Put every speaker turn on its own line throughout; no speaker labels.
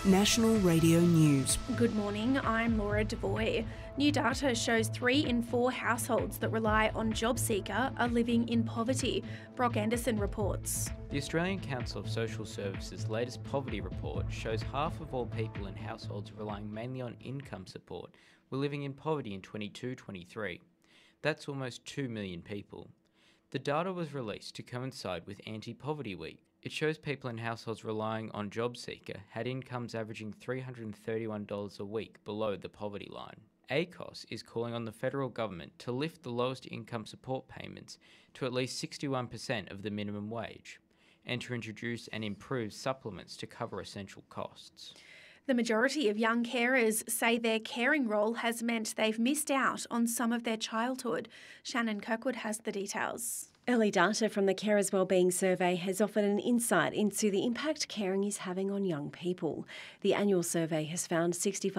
National Radio News.
Good morning, I'm Laura Devoy. New data shows 3 in 4 households that rely on JobSeeker are living in poverty. Brock Anderson reports.
The Australian Council of Social Services' latest poverty report shows half of all people in households relying mainly on income support were living in poverty in 22-23. That's almost 2 million people. The data was released to coincide with Anti-Poverty Week. It shows people in households relying on JobSeeker had incomes averaging $331 a week below the poverty line. ACOS is calling on the federal government to lift the lowest income support payments to at least 61% of the minimum wage, and to introduce and improve supplements to cover essential costs.
The majority of young carers say their caring role has meant they've missed out on some of their childhood. Shannon Kirkwood has the details.
Early data from the Carers Wellbeing Survey has offered an insight into the impact caring is having on young people. The annual survey has found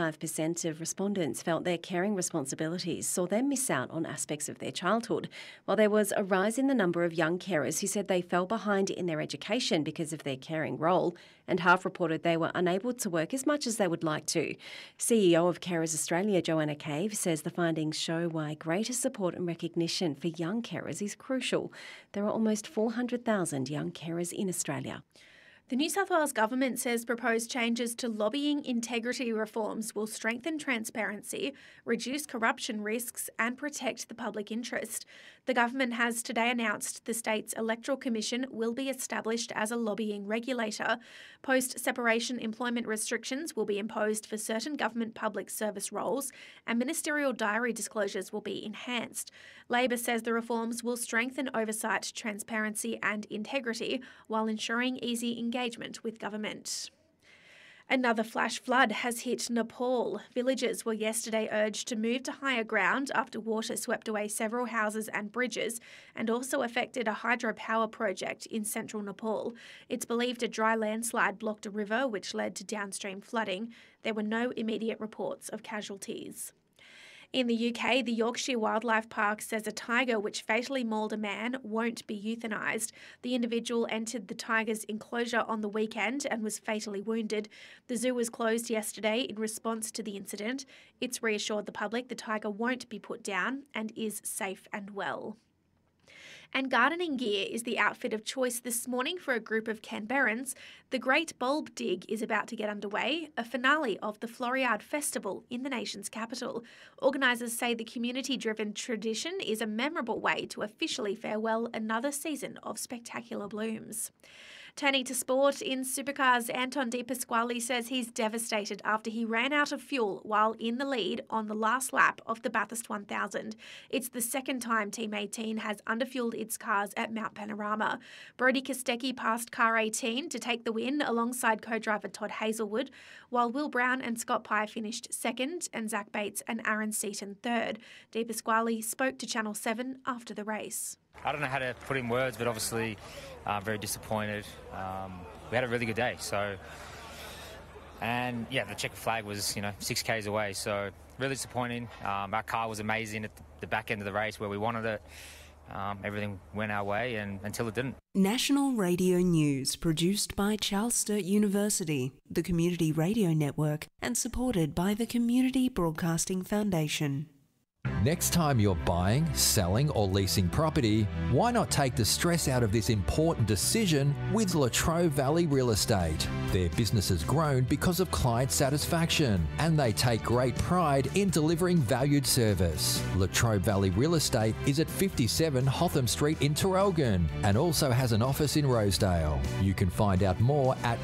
65% of respondents felt their caring responsibilities saw them miss out on aspects of their childhood, while there was a rise in the number of young carers who said they fell behind in their education because of their caring role, and half reported they were unable to work as much as they would like to. CEO of Carers Australia, Joanna Cave, says the findings show why greater support and recognition for young carers is crucial. There are almost 400,000 young carers in Australia.
The New South Wales Government says proposed changes to lobbying integrity reforms will strengthen transparency, reduce corruption risks and protect the public interest. The government has today announced the state's Electoral Commission will be established as a lobbying regulator. Post-separation employment restrictions will be imposed for certain government public service roles, and ministerial diary disclosures will be enhanced. Labor says the reforms will strengthen oversight, transparency and integrity while ensuring easy engagement with government. Another flash flood has hit Nepal. Villagers were yesterday urged to move to higher ground after water swept away several houses and bridges and also affected a hydropower project in central Nepal. It's believed a dry landslide blocked a river which led to downstream flooding. There were no immediate reports of casualties. In the UK, the Yorkshire Wildlife Park says a tiger which fatally mauled a man won't be euthanised. The individual entered the tiger's enclosure on the weekend and was fatally wounded. The zoo was closed yesterday in response to the incident. It's reassured the public the tiger won't be put down and is safe and well. And gardening gear is the outfit of choice this morning for a group of Canberrans. The Great Bulb Dig is about to get underway, a finale of the Floriade Festival in the nation's capital. Organisers say the community-driven tradition is a memorable way to officially farewell another season of spectacular blooms. Turning to sport, in Supercars, Anton De Pasquale says he's devastated after he ran out of fuel while in the lead on the last lap of the Bathurst 1000. It's the second time Team 18 has underfueled its cars at Mount Panorama. Brodie Kostecki passed Car 18 to take the win alongside co-driver Todd Hazelwood, while Will Brown and Scott Pye finished second and Zach Bates and Aaron Seaton third. De Pasquale spoke to Channel 7 after the race.
I don't know how to put in words, but obviously very disappointed. We had a really good day, and the checkered flag was 6 k's away, so really disappointing. Our car was amazing at the back end of the race where we wanted it. Everything went our way until it didn't.
National Radio News, produced by Charles Sturt University, the Community Radio Network, and supported by the Community Broadcasting Foundation.
Next time you're buying, selling or leasing property, why not take the stress out of this important decision with Latrobe Valley Real Estate? Their business has grown because of client satisfaction, and they take great pride in delivering valued service. Latrobe Valley Real Estate is at 57 Hotham Street in Traralgon and also has an office in Rosedale. You can find out more at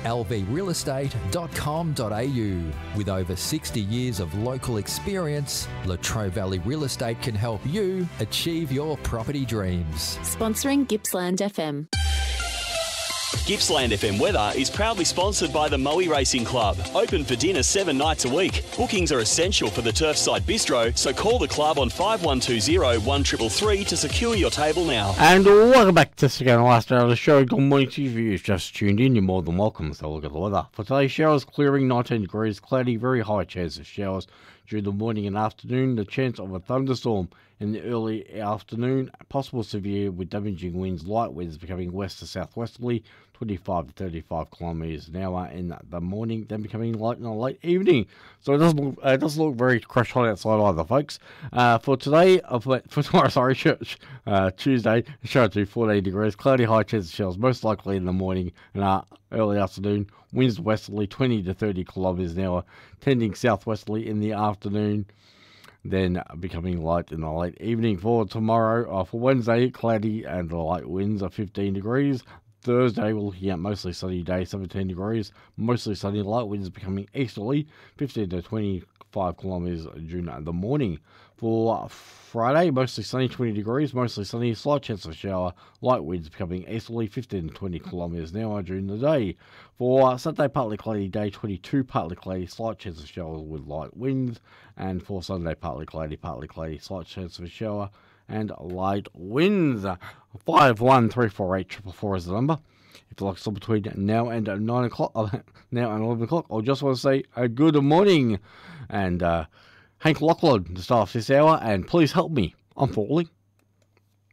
lvrealestate.com.au. With over 60 years of local experience, Latrobe Valley Real Estate can help you achieve your property dreams.
Sponsoring Gippsland FM.
Gippsland FM Weather is proudly sponsored by the Moe Racing Club. Open for dinner 7 nights a week. Bookings are essential for the Turfside Bistro, so call the club on 5120 1333 to secure your table now.
And welcome back to the second and last hour of the show. Good morning to you. If you've just tuned in, you're more than welcome. So look at the weather. For today, showers clearing, 19 degrees, cloudy, very high chance of showers during the morning and afternoon. The chance of a thunderstorm in the early afternoon. Possible severe with damaging winds, light winds becoming west to southwesterly. 25 to 35 kilometres an hour in the morning, then becoming light in the late evening. So it doesn't look very crash hot outside either, folks. For today, for tomorrow, Tuesday, show to 14 degrees, cloudy, high chance of showers, most likely in the morning and early afternoon. Winds westerly 20 to 30 kilometres an hour, tending southwesterly in the afternoon, then becoming light in the late evening. For tomorrow, for Wednesday, cloudy and the light winds are 15 degrees. Thursday, we're looking at mostly sunny day, 17 degrees. Mostly sunny, light winds becoming easterly, 15 to 25 kilometres during the morning. For Friday, mostly sunny, 20 degrees. Mostly sunny, slight chance of a shower. Light winds becoming easterly, 15 to 20 kilometres an hour during the day. For Saturday, partly cloudy day, 22, partly cloudy, slight chance of showers with light winds. And for Sunday, partly cloudy, slight chance of a shower and light winds. 51348 444 is the number. If you like to between now and 9 o'clock, now and 11 o'clock, I just want to say a good morning. And Hank Lachlan, the staff this hour, and please help me. I'm falling.